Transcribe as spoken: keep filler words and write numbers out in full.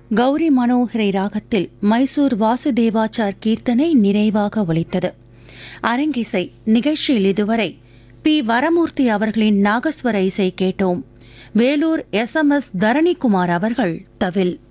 கௌரி மனோகரை ராகத்தில் மைசூர் வாசுதேவாச்சார் கீர்த்தனை நிறைவாக ஒலித்தது. அரங்கிசை நிகழ்ச்சியில் இதுவரை பி வரமூர்த்தி அவர்களின் நாகஸ்வர இசை கேட்டோம். Vellore S M S Dharanikumar அவர்கள் தவில்.